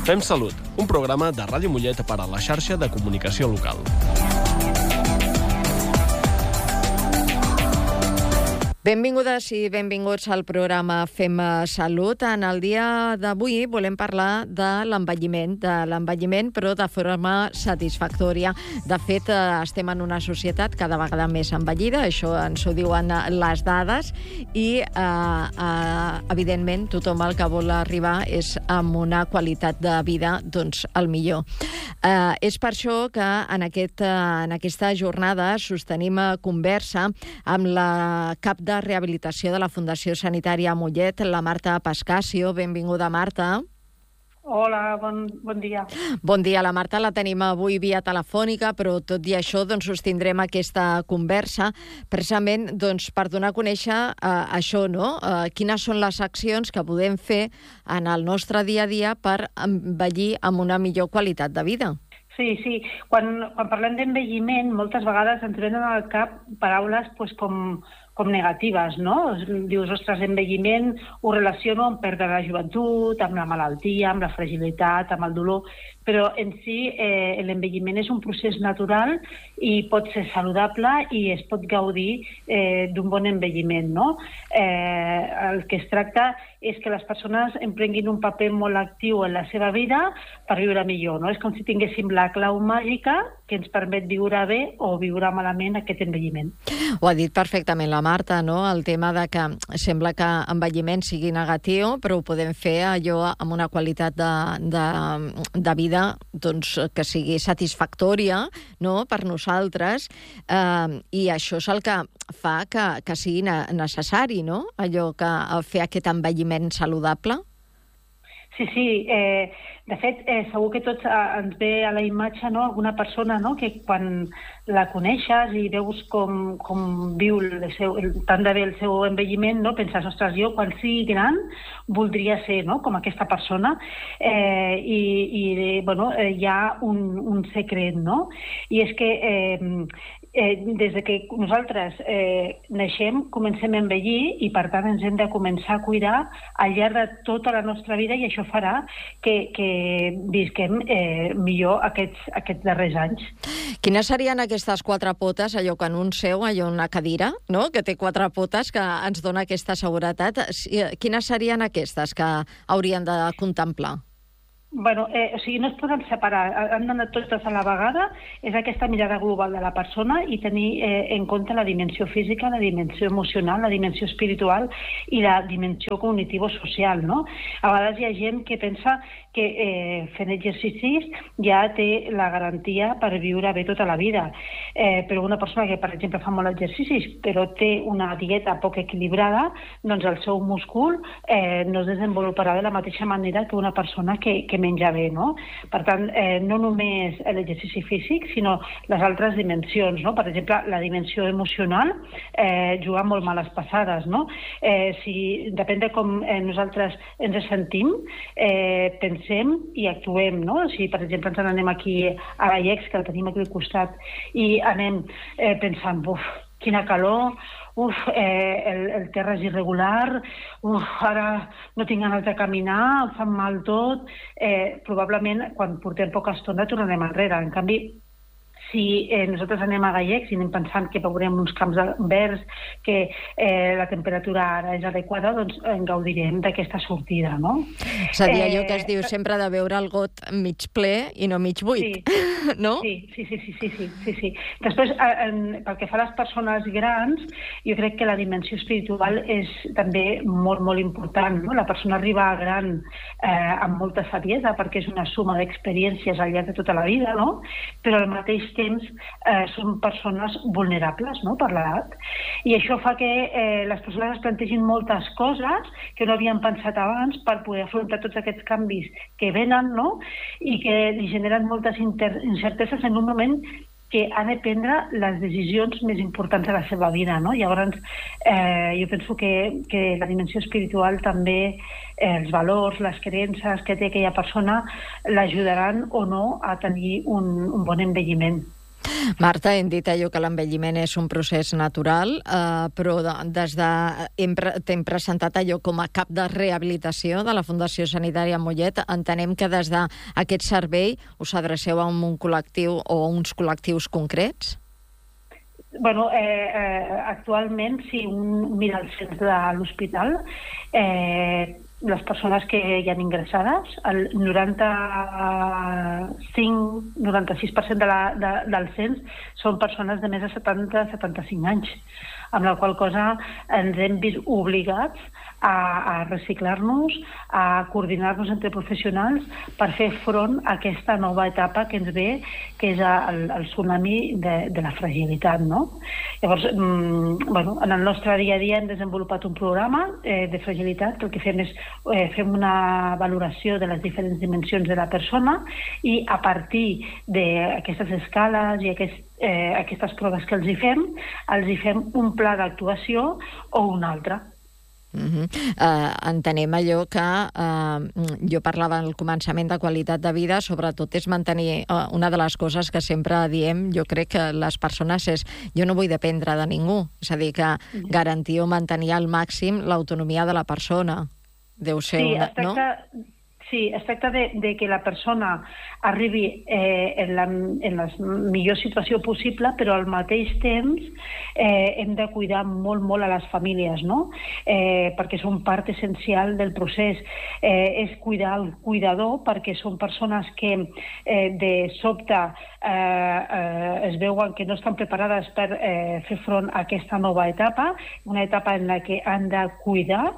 Fem Salut, un programa de Ràdio Mollet per a la xarxa de comunicació local. Benvingudes i benvinguts al programa Fem Salut. En el dia d'avui volem parlar de l'envelliment, però de forma satisfactòria. De fet, estem en una societat cada vegada més envellida, això ens ho diuen les dades, i evidentment tothom el que vol arribar és amb una qualitat de vida el millor. És per això que en aquesta jornada sostenim conversa amb la cap de rehabilitació de la Fundació Sanitària Mollet, la Marta Pascasio. Benvinguda, Marta. Hola, bon dia. Bon dia, la Marta la tenim avui via telefònica, però tot i això sostindrem aquesta conversa precisament per donar a conèixer això, no? Quines són les accions que podem fer en el nostre dia a dia per envellir amb una millor qualitat de vida. Sí. Quan parlem d'envelliment, moltes vegades ens venen al cap paraules com negatives, no? Dius, ostres, envelliment ho relaciono amb perdre la joventut, amb la malaltia, amb la fragilitat, amb el dolor, però en si l'envelliment és un procés natural i pot ser saludable i es pot gaudir d'un bon envelliment, no? El que es tracta és que les persones emprenguin un paper molt actiu en la seva vida per viure millor, no? És com si tinguéssim la clau màgica que ens permet viure bé o viure malament aquest envelliment. Ho ha dit perfectament la Marta, no? El tema de que sembla que envelliment sigui negatiu, però ho podem fer allò amb una qualitat de vida que sigui satisfactòria, no?, per nosaltres, i això és el que fa que sigui necessari, no?, allò que fer aquest envelliment saludable. Sí. De fet, segur que tots ens ve a la imatge, no?, alguna persona, no?, que quan la coneixes i veus com viu tant de bé el seu envelliment, no?, penses, ostres, jo quan sigui gran voldria ser, no?, com aquesta persona, hi ha un secret, no?, i és que des que nosaltres naixem, comencem a envellir i, per tant, ens hem de començar a cuidar al llarg de tota la nostra vida, i això farà que visquem millor aquests darrers anys. Quines serien aquestes 4 potes, allò que en un seu, allò una cadira, no?, que té 4 potes, que ens dona aquesta seguretat? Quines serien aquestes que haurien de contemplar? No es poden separar, han d'anar totes a la vegada. És aquesta mirada global de la persona i tenir en compte la dimensió física, la dimensió emocional, la dimensió espiritual i la dimensió cognitivo-social, no? A vegades hi ha gent que pensa que fent exercicis ja té la garantia per viure bé tota la vida. Però una persona que, per exemple, fa molt exercicis però té una dieta poc equilibrada, doncs el seu múscul no es desenvoluparà de la mateixa manera que una persona que menja bé, no? Per tant, no només l'exercici físic, sinó les altres dimensions, no? Per exemple, la dimensió emocional juga molt males passades, no? Depèn de com nosaltres ens sentim, pensem i actuem, no? Si, per exemple, ens n'anem aquí a Gallecs, que el tenim aquí al costat, i anem pensant, quina calor, el terra és irregular, ara no tinc ganes de caminar, em fa mal tot, probablement quan portem poca estona tornarem enrere. En canvi, si nosaltres anem a Gallecs i anem pensant que veurem uns camps verds, que la temperatura ara és adequada, doncs en gaudirem d'aquesta sortida, no? És a dir, allò que es diu sempre de veure el got mig ple i no mig buit, no? Sí. Després, pel que fa a les persones grans, jo crec que la dimensió espiritual és també molt, molt important, no? La persona arriba gran amb molta saviesa perquè és una suma d'experiències al llarg de tota la vida, no? Però al mateix temps són persones vulnerables, no?, per l'edat. I això fa que les persones es plantegin moltes coses que no havien pensat abans per poder afrontar tots aquests canvis que venen, no?, i que li generen moltes incerteses en un moment que ha de prendre les decisions més importants de la seva vida, no? Llavors, jo penso que la dimensió espiritual també, els valors, les creences que té aquella persona, l'ajudaran o no a tenir un bon envelliment. Marta, hem dit allò que l'envelliment és un procés natural, però t'hem presentat allò com a cap de rehabilitació de la Fundació Sanitària Mollet. Entenem que des d'aquest servei us adreceu a un col·lectiu o a uns col·lectius concrets? Bueno, actualment, si un mira el cens de l'hospital, les persones que hi han ingressades, el 96% del cens són persones de més de 70-75 anys, amb la qual cosa ens hem vist obligats a reciclar-nos, a coordinar-nos entre professionals per fer front a aquesta nova etapa que ens ve, que és el tsunami de la fragilitat, no? Llavors, en el nostre dia a dia hem desenvolupat un programa de fragilitat, que el que fem és fem una valoració de les diferents dimensions de la persona i a partir d'aquestes escales i aquestes proves que els hi fem un pla d'actuació o un altre. Entenem allò que jo parlava al començament de qualitat de vida, sobretot és mantenir una de les coses que sempre diem, jo crec que les persones és jo no vull dependre de ningú, és a dir, que garantir o mantenir al màxim l'autonomia de la persona. Deu ser no? Sí, es tracta de que la persona arribi en la millor situació possible, però al mateix temps hem de cuidar molt a les famílies, no? Perquè són part essencial del procés. És cuidar el cuidador, perquè són persones que de sobte es veuen que no estan preparades per fer front a aquesta nova etapa, una etapa en la que han de cuidar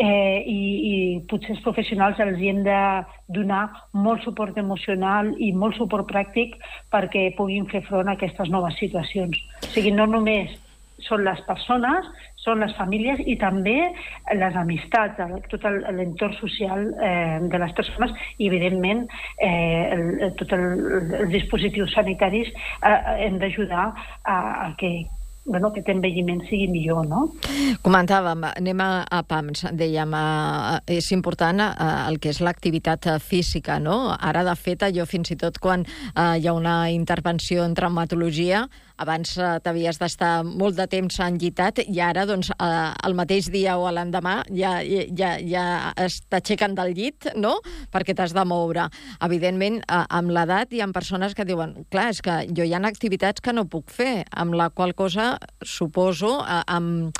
i potser els professionals els hi hem de donar molt suport emocional i molt suport pràctic perquè puguin fer front a aquestes noves situacions. O sigui, no només són les persones, són les famílies i també les amistats, tot l'entorn social de les persones i, evidentment, tots els dispositius sanitaris hem d'ajudar a que aquest envelliment sigui millor, no? Comentàvem, anem a PAMS, dèiem, és important el que és l'activitat física, no? Ara, de fet, allò fins i tot quan hi ha una intervenció en traumatologia, abans t'havies d'estar molt de temps enllitat i ara, doncs, el mateix dia o l'endemà ja t'aixequen del llit, no?, perquè t'has de moure. Evidentment, amb l'edat hi ha persones que diuen, clar, és que jo hi ha activitats que no puc fer, amb la qual cosa, suposo, amb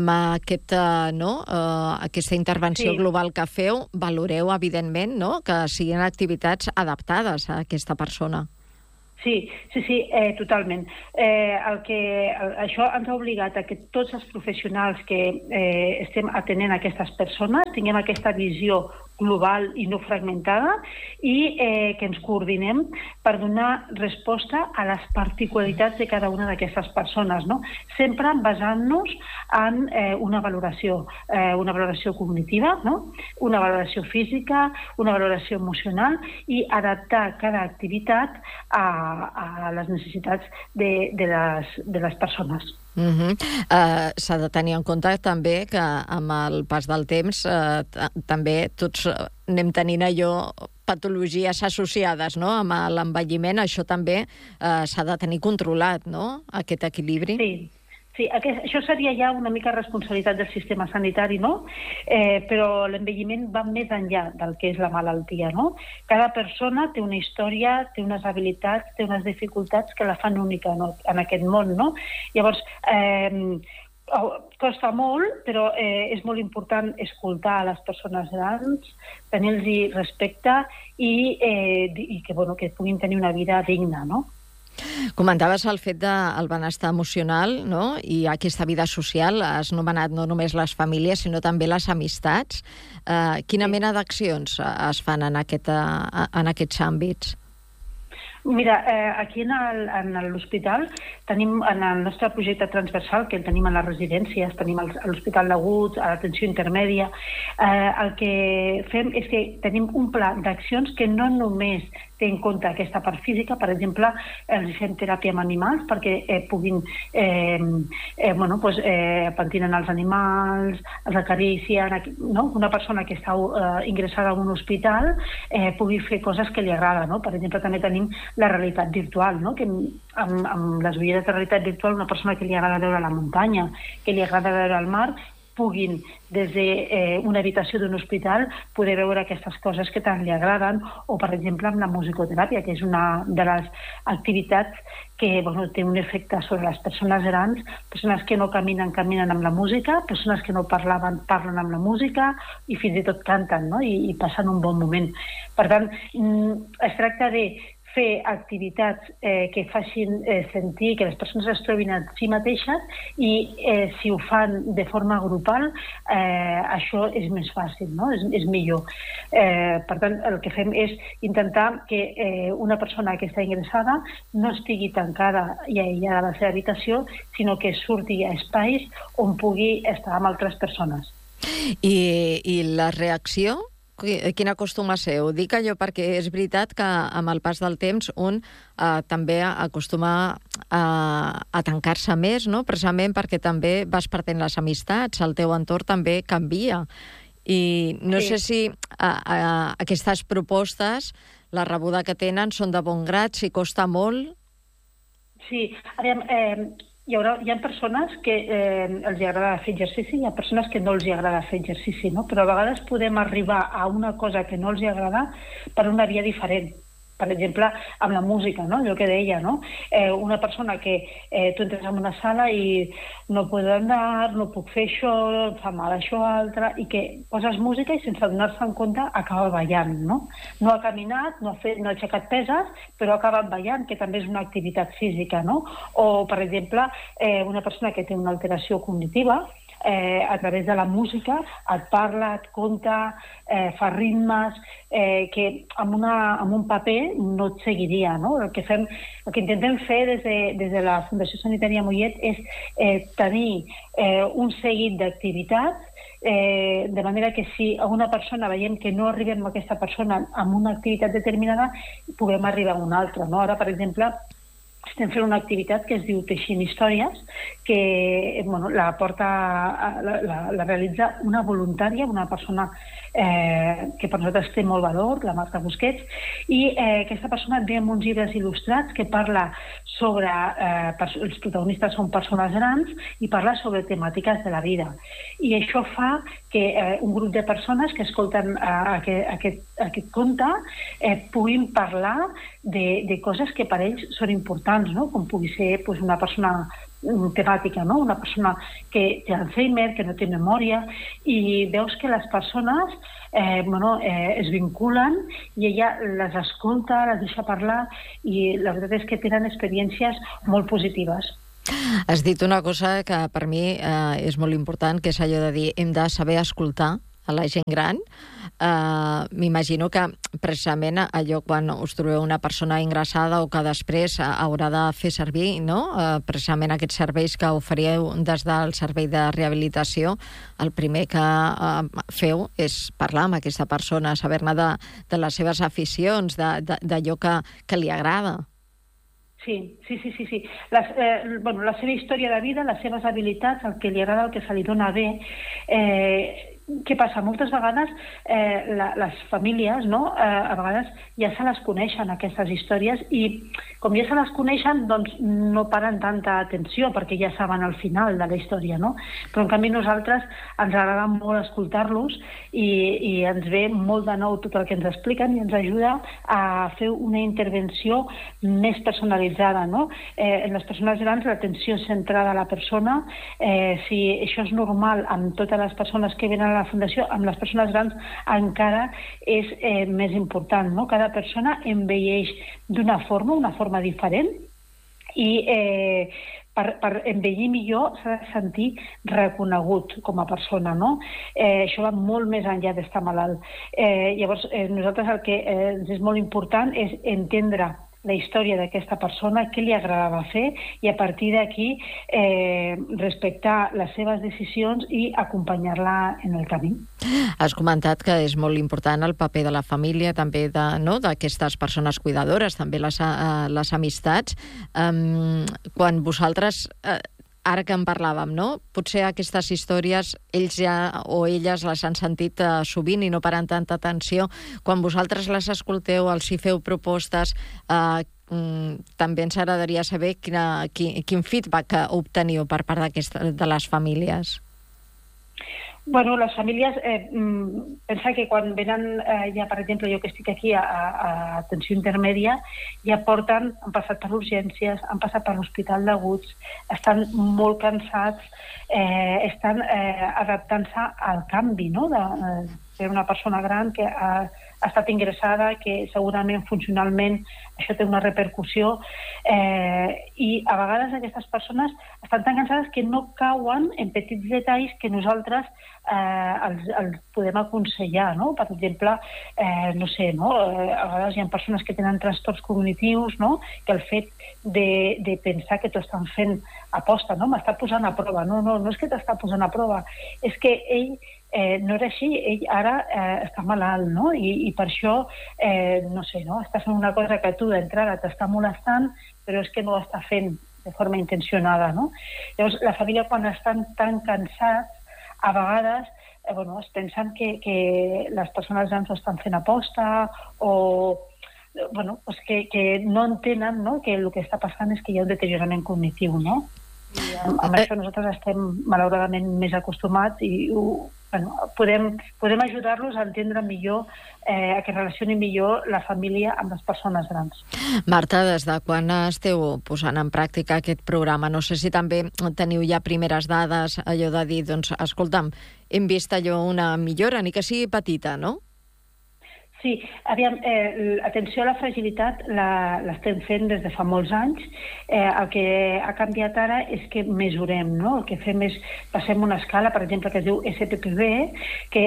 aquesta intervenció global que feu, valoreu, evidentment, no?, que siguin activitats adaptades a aquesta persona. Sí, totalment. Això ens ha obligat a que tots els professionals que estem atenent aquestes persones tinguem aquesta visió global i no fragmentada i que ens coordinem per donar resposta a les particularitats de cada una d'aquestes persones, no? Sempre basant-nos en una valoració cognitiva, no? Una valoració física, una valoració emocional i adaptar cada activitat a les necessitats de les persones. S'ha de tenir en compte també que amb el pas del temps també tots anem tenint allò patologies associades, no?, amb l'envelliment. Això també s'ha de tenir controlat, no?, aquest equilibri. Sí, això seria ja una mica responsabilitat del sistema sanitari, no? Però l'envelliment va més enllà del que és la malaltia, no? Cada persona té una història, té unes habilitats, té unes dificultats que la fan única en aquest món, no? Llavors, costa molt, però és molt important escoltar a les persones grans, tenir-los respecte i que puguin tenir una vida digna, no? Comentaves el fet del benestar emocional, no?, i aquesta vida social. Has anomenat no només les famílies, sinó també les amistats. Quina mena d'accions es fan en aquests àmbits? Mira, aquí en l'hospital tenim, en el nostre projecte transversal, que el tenim a les residències, tenim a l'Hospital d'Aguts, a l'atenció intermèdia, el que fem és que tenim un pla d'accions que no només té en compte aquesta part física. Per exemple, els fem teràpia amb animals perquè puguin pentinen els animals, els acaricien, no? Una persona que està ingressada en un hospital pugui fer coses que li agraden, no? Per exemple, també tenim la realitat virtual, no? Que amb les ulleres de realitat virtual, una persona que li agrada veure la muntanya, que li agrada veure el mar, puguin, des d'una habitació d'un hospital, poder veure aquestes coses que tant li agraden, o, per exemple, amb la musicoteràpia, que és una de les activitats que té un efecte sobre les persones grans, persones que no caminen amb la música, persones que no parlen amb la música, i fins i tot canten, no? I passen un bon moment. Per tant, es tracta de fer activitats que facin sentir que les persones es trobin a si mateixes, i si ho fan de forma grupal, això és més fàcil, no? És millor. Per tant, el que fem és intentar que una persona que està ingressada no estigui tancada i aïllada a la seva habitació, sinó que surti a espais on pugui estar amb altres persones. I la reacció? Quina acostuma a ser? Ho dic allò perquè és veritat que amb el pas del temps un també acostuma a tancar-se més, no? Precisament perquè també vas perdent les amistats, el teu entorn també canvia. I no sé si aquestes propostes, la rebuda que tenen, són de bon grat, si costa molt. Sí, hi ha persones que els agrada fer exercici, hi ha persones que no els agrada fer exercici, no? Però a vegades podem arribar a una cosa que no els agrada per una via diferent. Per exemple, amb la música, no? Allò que deia, no? Una persona que tu entres en una sala i no puc andar, no puc fer això, em fa mal això altre, i que poses música i sense donar-se en compte acaba ballant, no? No ha caminat, no ha aixecat peses, però ha acabat ballant, que també és una activitat física, no? O, per exemple, una persona que té una alteració cognitiva, a través de la música et parla, et conta, fa ritmes que amb un paper no et seguiria, no? El que intentem fer des de la Fundació Sanitària Mollet és tenir un seguit d'activitats, de manera que si a una persona veiem que no arribem a aquesta persona amb una activitat determinada, puguem arribar a una altra, no? Ara, per exemple, estem fent una activitat que es diu Teixint Històries, que la realitza una voluntària, una persona que per nosaltres té molt valor, la Marta Busquets, i aquesta persona ve amb uns llibres il·lustrats que parla sobre... els protagonistes són persones grans i parla sobre temàtiques de la vida. I això fa que un grup de persones que escolten aquest conte puguin parlar de coses que per ells són importants, no? Com pugui ser una persona temàtica, no? Una persona que té Alzheimer, que no té memòria, i veus que les persones es vinculen i ella les escolta, les deixa parlar, i la veritat és que tenen experiències molt positives. Has dit una cosa que per mi és molt important, que és allò de dir hem de saber escoltar a la gent gran. M'imagino que precisament allò quan us trobeu una persona ingressada o que després haurà de fer servir, no? Precisament aquests serveis que oferíeu des del servei de rehabilitació, el primer que feu és parlar amb aquesta persona, saber-ne de les seves aficions, d'allò que li agrada. Sí. La seva història de vida, les seves habilitats, el que li agrada, el que se li dona bé. Què passa? Moltes vegades les famílies, no? A vegades ja se les coneixen, aquestes històries, i com ja se les coneixen, doncs no paren tanta atenció perquè ja saben el final de la història, no? Però en canvi nosaltres ens agrada molt escoltar-los i ens ve molt de nou tot el que ens expliquen i ens ajuda a fer una intervenció més personalitzada, no? En les persones grans l'atenció centrada a la persona, si això és normal amb totes les persones que venen a la Fundació, amb les persones grans encara és més important, no? Cada persona envelleix d'una forma diferent, i per envellir millor s'ha de sentir reconegut com a persona, no? Això va molt més enllà d'estar malalt. Llavors, nosaltres el que ens és molt important és entendre la història d'aquesta persona, què li agradava fer, i a partir d'aquí respectar les seves decisions i acompanyar-la en el camí. Has comentat que és molt important el paper de la família, també d'aquestes persones cuidadores, també les amistats. Quan vosaltres... Ara que en parlàvem, no? Potser aquestes històries ells ja o elles les han sentit sovint i no paren tanta atenció. Quan vosaltres les escolteu, els hi feu propostes, també ens agradaria saber quin feedback obteniu per part de les famílies. Bueno, les famílies, pensa que quan venen, ja per exemple, jo que estic aquí a atenció intermèdia, ja han passat per urgències, han passat per l'hospital d'aguts, estan molt cansats, estan adaptant-se al canvi, no?, de ser una persona gran que ha estat ingressada, que segurament funcionalment això té una repercussió, i a vegades aquestes persones estan tan cansades que no cauen en petits detalls que nosaltres els podem aconsellar, no? Per exemple, no sé, no? A vegades hi ha persones que tenen trastorns cognitius, no? Que el fet de pensar que t'ho estan fent aposta, no? M'està posant a prova. No és que t'està posant a prova, és que ell no era així, ell ara està malalt, no? I per això, no sé, no? Està fent una cosa que tu d'entrada t'està molestant, però és que no ho està fent de forma intencionada, no? Llavors, la família, quan estan tan cansats, a vegades es pensen que les persones grans ho estan fent aposta o que no entenen, no?, que el que està passant és que hi ha un deteriorament cognitiu, no? I amb això nosaltres estem malauradament més acostumats i podem ajudar-los a entendre millor, a que relacioni millor la família amb les persones grans. Marta, des de quan esteu posant en pràctica aquest programa? No sé si també teniu ja primeres dades, allò de dir, doncs, escolta'm, hem vist allò una millora, ni que sigui petita, no? Sí, aviam, atenció a la fragilitat l'estem fent des de fa molts anys. El que ha canviat ara és que mesurem, no? El que fem és, passem una escala, per exemple, que es diu SPPB, que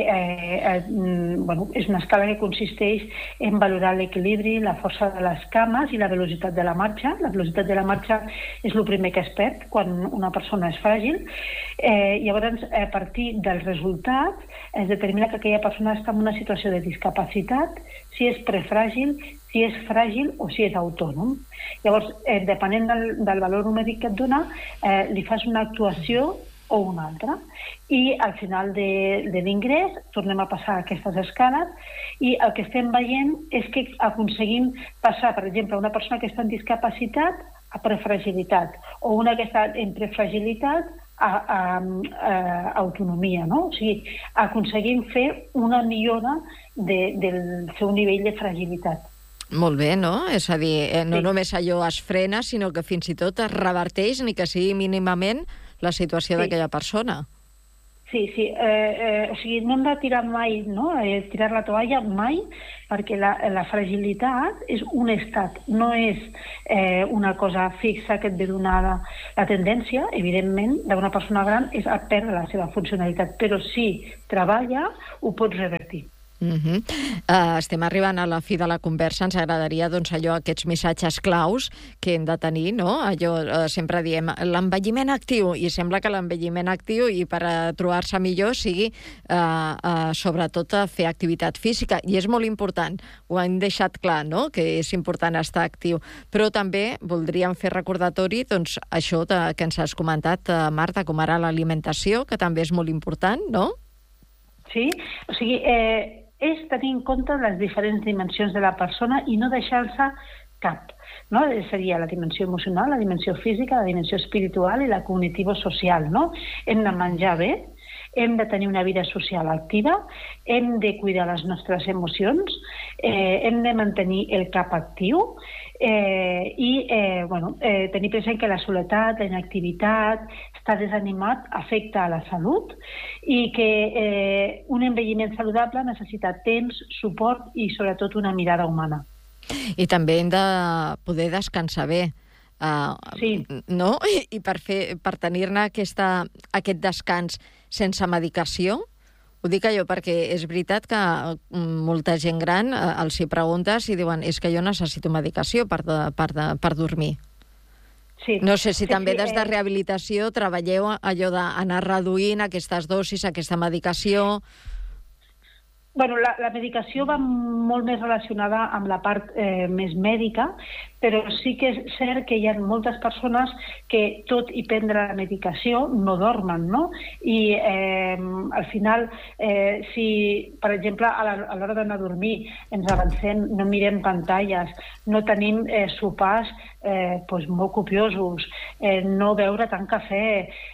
és una escala que consisteix en valorar l'equilibri, la força de les cames i la velocitat de la marxa. La velocitat de la marxa és el primer que es perd quan una persona és fràgil. Llavors, a partir dels resultats, es determina que aquella persona està en una situació de discapacitat, si és prefràgil, si és fràgil o si és autònom. Llavors, depenent del valor numèric que et dona, li fas una actuació o una altra. I al final de l'ingrés tornem a passar aquestes escales i el que estem veient és que aconseguim passar, per exemple, una persona que està en discapacitat a prefragilitat o una que està en prefragilitat a autonomia, no? O sigui, aconseguim fer una millora del seu nivell de fragilitat. Molt bé, no? És a dir, no només allò es frena, sinó que fins i tot es reverteix, ni que sigui mínimament, la situació d'aquella persona. Sí. O sigui, no hem de tirar mai, no? Tirar la toalla mai, perquè la fragilitat és un estat, no és una cosa fixa que et ve donada. La tendència, evidentment, d'una persona gran és a perdre la seva funcionalitat, però si treballa, ho pots revertir. Estem arribant a la fi de la conversa. Ens agradaria, doncs, aquests missatges claus que hem de tenir, no? Sempre diem l'envelliment actiu, i sembla que l'envelliment actiu, i per trobar-se millor, sigui sobretot fer activitat física, i és molt important, ho hem deixat clar, no?, que és important estar actiu, però també voldríem fer recordatori, doncs, això que ens has comentat, Marta, com ara l'alimentació, que també és molt important, no? Sí, o sigui, és tenir en compte les diferents dimensions de la persona i no deixar-se cap. No? Seria la dimensió emocional, la dimensió física, la dimensió espiritual i la cognitivo-social. No? Hem de menjar bé, hem de tenir una vida social activa, hem de cuidar les nostres emocions, hem de mantenir el cap actiu i tenir present que la soledat, la inactivitat, estar desanimat afecta a la salut i que un envelliment saludable necessita temps, suport i sobretot una mirada humana. I també hem de poder descansar bé. Sí. No? I per tenir-ne aquest descans sense medicació, Ho dic jo perquè és veritat que molta gent gran els hi preguntes i diuen és que jo necessito medicació per dormir. Sí. No sé si també des de rehabilitació treballeu allò d'anar reduint aquestes dosis, aquesta medicació. Bueno, la medicació va molt més relacionada amb la part més mèdica, però sí que és cert que hi ha moltes persones que, tot i prendre la medicació, no dormen, no? I al final, si, per exemple, a l'hora d'anar a dormir ens avancem, no mirem pantalles, no tenim sopars molt copiosos, no beure tant cafè,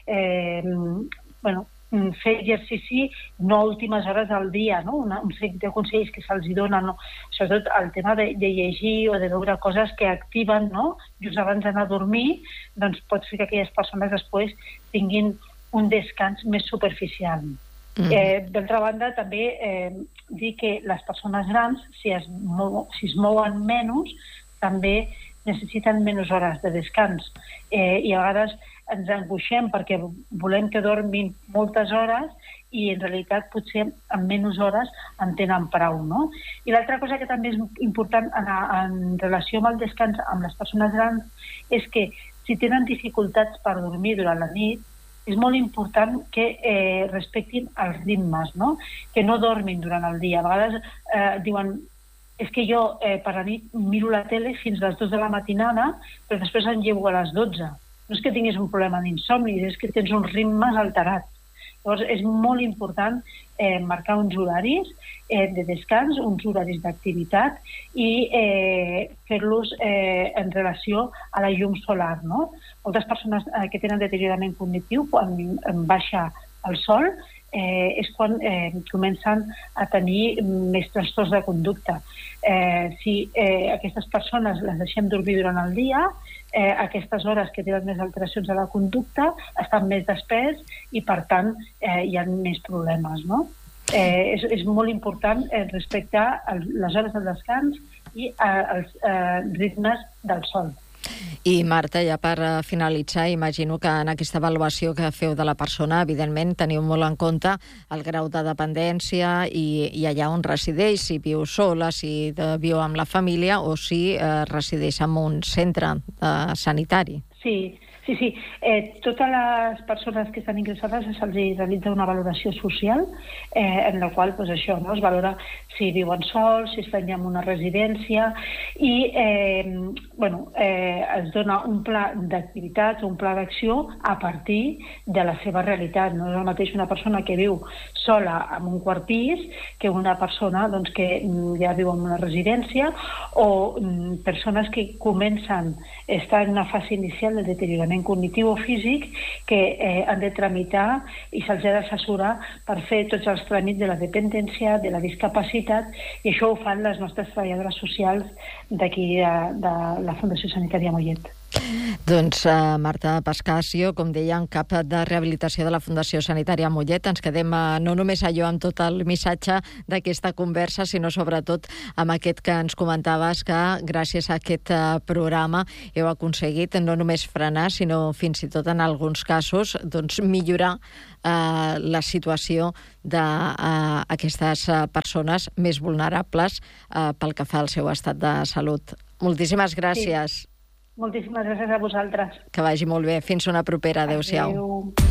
fer exercici no a últimes hores del dia, no? Un seguit de consells que se'ls dona, no? Sobretot el tema de llegir o de veure coses que activen, no? Just abans d'anar a dormir, doncs pot fer que aquelles persones després tinguin un descans més superficial. D'altra banda, també dir que les persones grans, si es mouen menys, també necessiten menys hores de descans. I a vegades ens angoixem perquè volem que dormin moltes hores i en realitat potser en menys hores en tenen prou, no? I l'altra cosa que també és important en relació amb el descans amb les persones grans és que si tenen dificultats per dormir durant la nit, és molt important que respectin els ritmes, no? Que no dormin durant el dia. A vegades diuen és que jo per la nit miro la tele fins a les 2 de la matinada, però després em llevo a les 12. No és que tinguis un problema d'insomni, és que tens uns ritmes alterats. Llavors, és molt important marcar uns horaris de descans, uns horaris d'activitat i fer-los en relació a la llum solar, no? Moltes persones que tenen deteriorament cognitiu, quan baixa el sol, és quan comencen a tenir més trastorns de conducta. Si aquestes persones les deixem dormir durant el dia, aquestes hores que tenen més alteracions de la conducta estan més desperts i, per tant, hi ha més problemes, no? És molt important respectar les hores de descans i els ritmes del sol. I, Marta, ja per finalitzar, imagino que en aquesta avaluació que feu de la persona, evidentment, teniu molt en compte el grau de dependència i allà on resideix, si viu sola, si viu amb la família o si resideix en un centre sanitari. Sí. Totes les persones que estan ingressades se'ls realitza una valoració social en la qual es valora si viuen sols, si estan en una residència i es dona un pla d'activitats, un pla d'acció a partir de la seva realitat. No és el mateix una persona que viu sola en un quart pis que una persona que ja viu en una residència o persones que comencen a estar en una fase inicial de deteriorament cognitiu o físic que han de tramitar i se'ls ha d'assessorar per fer tots els tràmits de la dependència, de la discapacitat, i això ho fan les nostres treballadores socials d'aquí de la Fundació Sanitària Mollet. Doncs Marta Pascasio, com deia, en cap de rehabilitació de la Fundació Sanitària Mollet. Ens quedem no només allò amb tot el missatge d'aquesta conversa, sinó sobretot amb aquest que ens comentaves, que gràcies a aquest programa heu aconseguit no només frenar, sinó fins i tot en alguns casos millorar la situació d'aquestes persones més vulnerables pel que fa al seu estat de salut. Moltíssimes gràcies. Sí. Moltíssimes gràcies a vosaltres. Que vagi molt bé. Fins una propera. Adéu-siau. Adéu.